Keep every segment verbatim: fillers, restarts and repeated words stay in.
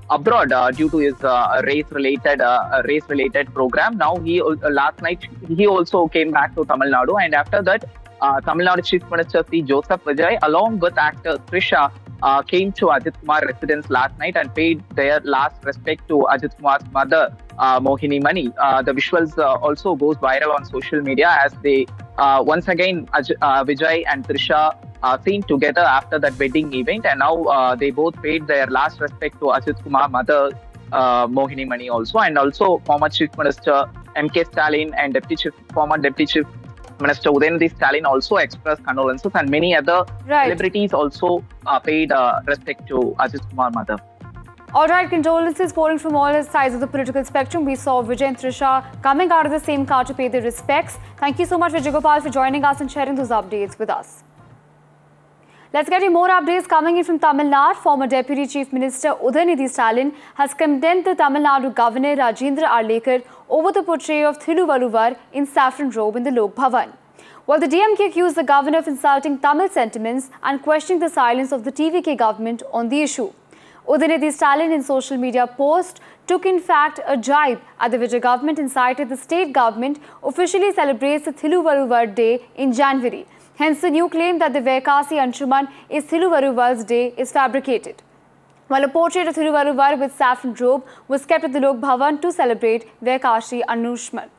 abroad uh, due to his uh, race-related uh, race-related program. Now he uh, last night he also came back to Tamil Nadu, and after that, uh, Tamil Nadu Chief Minister C. Joseph Vijay, along with actor Trisha, uh, came to Ajit Kumar residence last night and paid their last respect to Ajit Kumar's mother, uh, Mohini Mani. Uh, the visuals uh, also goes viral on social media as they uh, once again Aj uh, Vijay and Trisha Uh, seen together after that wedding event, and now uh, they both paid their last respect to Ajit Kumar mother, uh, Mohini Mani also, and also former Chief Minister M K Stalin and Deputy Chief, former Deputy Chief Minister Udayanidhi Stalin also expressed condolences, and many other right. celebrities also uh, paid uh, respect to Ajit Kumar mother. All right, condolences pouring from all sides of the political spectrum. We saw Vijay and Trisha coming out of the same car to pay their respects. Thank you so much, Vijay Gopal, for joining us and sharing those updates with us. Let's get you more updates coming in from Tamil Nadu. Former Deputy Chief Minister Udayanidhi Stalin has condemned the Tamil Nadu Governor Rajendra Arlekar over the portrayal of Thiruvalluvar in saffron robe in the Lok Bhavan. While the D M K accused the governor of insulting Tamil sentiments and questioning the silence of the T V K government on the issue. Udayanidhi Stalin in social media post took in fact a jibe at the Vijay government and cited the state government officially celebrates the Thiruvalluvar Day in January. Hence, the new claim that the Vaikasi Anshuman is Thiruvalluvar's day is fabricated. While a portrait of Thiruvalluvar with saffron robe was kept at the Lok Bhavan to celebrate Vaikasi Anshuman.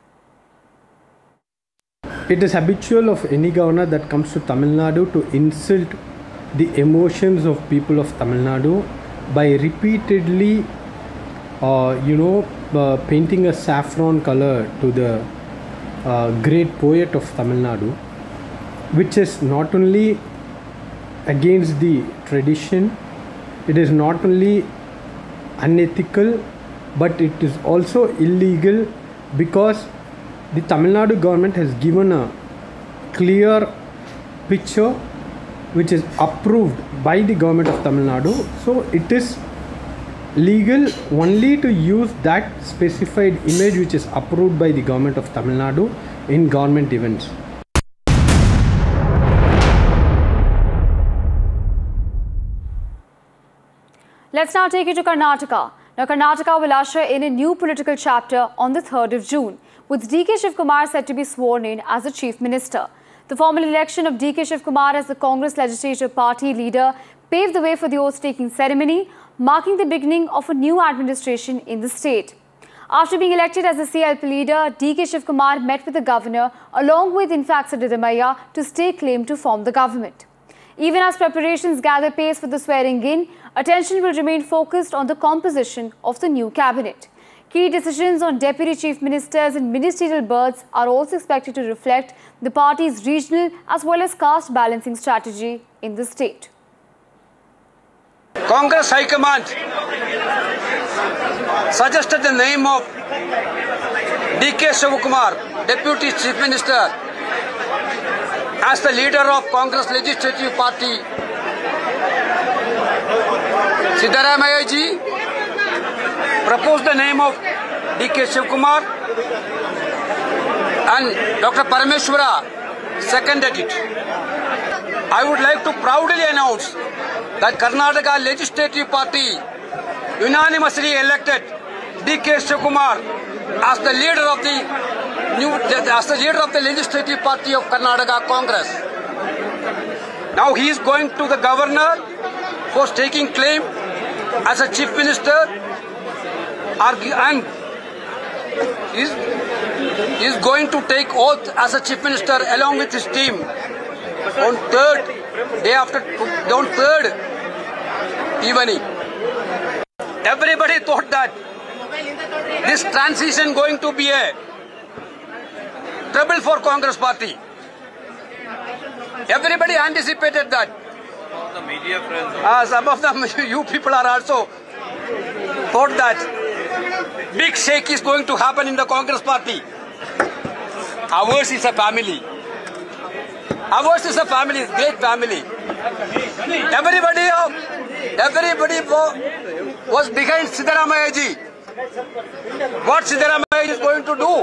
It is habitual of any governor that comes to Tamil Nadu to insult the emotions of people of Tamil Nadu by repeatedly, uh, you know, uh, painting a saffron color to the uh, great poet of Tamil Nadu, which is not only against the tradition, it is not only unethical, but it is also illegal because the Tamil Nadu government has given a clear picture which is approved by the government of Tamil Nadu. So it is legal only to use that specified image which is approved by the government of Tamil Nadu in government events. Let's now take you to Karnataka. Now, Karnataka will usher in a new political chapter on the third of June, with D K Shivkumar set to be sworn in as the Chief Minister. The formal election of D K Shivkumar as the Congress Legislative Party leader paved the way for the oath-taking ceremony, marking the beginning of a new administration in the state. After being elected as the C L P leader, D K Shivkumar met with the governor along with Infact Siddaramaiah to stake claim to form the government. Even as preparations gather pace for the swearing-in, attention will remain focused on the composition of the new cabinet. Key decisions on deputy chief ministers and ministerial berths are also expected to reflect the party's regional as well as caste balancing strategy in the state. Congress High Command suggested the name of D K Shivkumar, Deputy Chief Minister, as the leader of Congress Legislative Party. Siddaramaiah ji proposed the name of D K Shivkumar and Doctor Parameshwara seconded it. I would like to proudly announce that Karnataka Legislative Party unanimously elected D K Shivkumar as the leader of the new as the leader of the Legislative Party of Karnataka Congress. Now he is going to the governor for taking claim as a chief minister, and is is going to take oath as a chief minister along with his team on third day after on third evening. Everybody thought that this transition going to be a trouble for Congress party. Everybody anticipated that. The media friends. Uh, some of them, you people are also thought that big shake is going to happen in the Congress party. Ours is a family. Ours is a family, great family. Everybody, everybody was behind Siddaramaiah ji. What Siddaramaiah is going to do?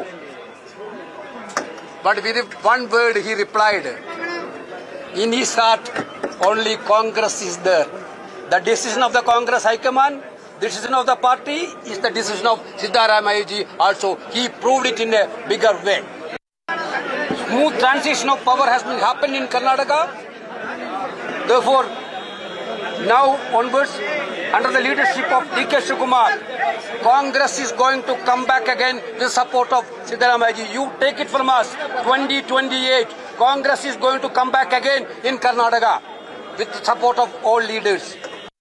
But with one word he replied, in his heart only Congress is there. The decision of the Congress High Command the decision of the party is the decision of Siddaramaiah also. He proved it in a bigger way. Smooth transition of power has been happened in Karnataka. Therefore, now onwards, under the leadership of D K Shivakumar, Congress is going to come back again with the support of Siddaramaiah. You take it from us, twenty twenty-eight, Congress is going to come back again in Karnataka with the support of all leaders.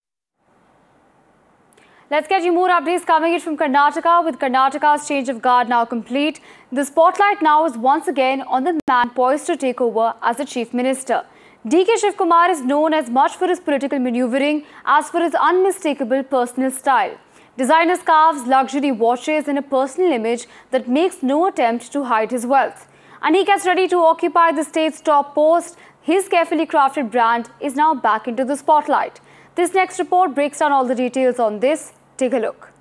Let's get you more updates coming in from Karnataka, with Karnataka's change of guard now complete. The spotlight now is once again on the man poised to take over as the Chief Minister. D K Shivakumar is known as much for his political manoeuvring as for his unmistakable personal style. Designer scarves, luxury watches and a personal image that makes no attempt to hide his wealth. And he gets ready to occupy the state's top post. His carefully crafted brand is now back into the spotlight. This next report breaks down all the details on this. Take a look.